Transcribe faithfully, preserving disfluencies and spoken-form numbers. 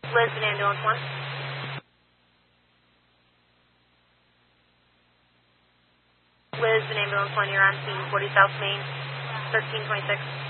Lisbon Ambulance one. Lisbon Ambulance one, you're on scene forty South Main, thirteen twenty-six.